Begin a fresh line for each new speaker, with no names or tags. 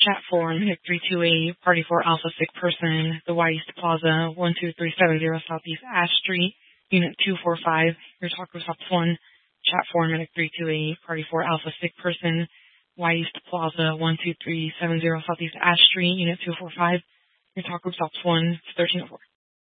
Chat 4, Minute 328, Party 4 Alpha Sick Person, the Y East Plaza, 12370 Southeast Ash Street, Unit 245, your talk recepts 1. Chat 4, Minute 328, Party 4 Alpha Sick Person, Y East Plaza, 12370 Southeast Ash Street, Unit 245, your talk recepts 1, it's 1304.